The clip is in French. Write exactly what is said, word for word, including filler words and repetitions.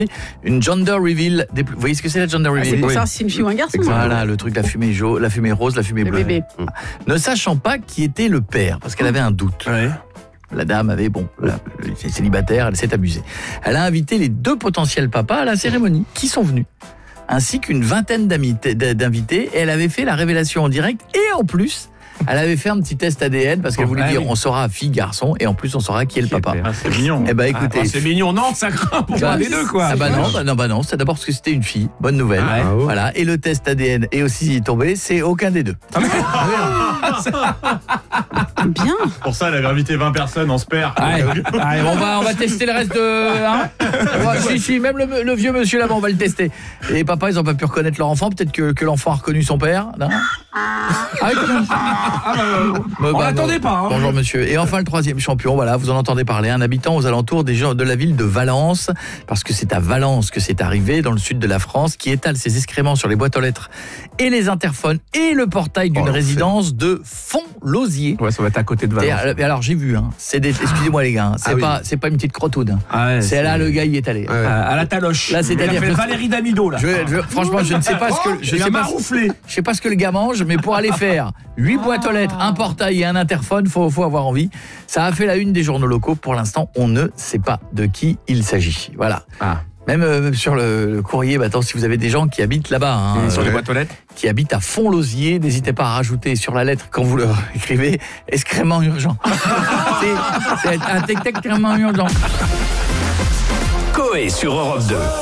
Une gender reveal. Des... Vous voyez ce que c'est la gender Ah, reveal? c'est pour Oui. savoir si c'est une fille ou un garçon. Voilà, le truc, la fumée jaune, la fumée rose, la fumée Le bleue. bébé. Ne sachant pas qui était le père, parce qu'elle avait un doute. Ouais. La dame avait, bon, là, elle est célibataire, elle s'est amusée. Elle a invité les deux potentiels papas à la cérémonie, qui sont venus, ainsi qu'une vingtaine d'invités, et elle avait fait la révélation en direct, et en plus, elle avait fait un petit test A D N, parce qu'elle voulait ah, dire, oui. on saura fille, garçon, et en plus, on saura qui est le papa. Ah, c'est mignon. Eh ben, écoutez. Ah, c'est mignon, non, ça craint pour Bah, un des deux, quoi. Ah bah non, bah non, bah non, c'est d'abord parce que c'était une fille, bonne nouvelle. Ah ouais. Voilà, et le test A D N est aussi tombé, c'est aucun des deux. Bien. Pour ça, elle avait invité vingt personnes, on se perd. Allez, allez, on, va, on va tester le reste de... Hein on va, si, si, même le, le vieux monsieur là-bas, on va le tester. Les papas, ils n'ont pas pu reconnaître leur enfant, peut-être que, que l'enfant a reconnu son père. Non ah, comment Ah, bah, Bah, on bah, l'attendait non. pas. Hein. Bonjour monsieur. Et enfin le troisième champion, voilà, vous en entendez parler, un habitant aux alentours des gens de la ville de Valence, parce que c'est à Valence que c'est arrivé, dans le sud de la France, qui étale ses excréments sur les boîtes aux lettres et les interphones et le portail d'une Oh, résidence de Font-Lausier. Ouais, ça va être à côté de Valence. Et alors, alors, j'ai vu, hein, c'est des, excusez-moi les gars, hein, c'est Ah oui. pas, c'est pas une petite crotoude. Hein. Ah ouais, c'est là le gars y est allé. Ouais. À, à la taloche. Là, c'est-à-dire Il a fait que- Valérie Damido, là. Je, je- franchement, je ne sais pas ce que je Il a sais pas, marouflé. je sais pas ce que le gars mange, mais pour aller faire huit boîtes aux lettres, un portail et un interphone, faut faut avoir envie. Ça a fait la une des journaux locaux. Pour l'instant, on ne sait pas de qui il s'agit. Voilà. Ah. Même, euh, même sur le, le courrier, bah, attends, si vous avez des gens qui habitent là-bas, hein, Sur les euh, boîtes aux lettres. qui habitent à Font-Lausier, n'hésitez pas à rajouter sur la lettre quand vous leur écrivez excrément urgent. c'est c'est un texte excrément urgent. Coé sur Europe deux.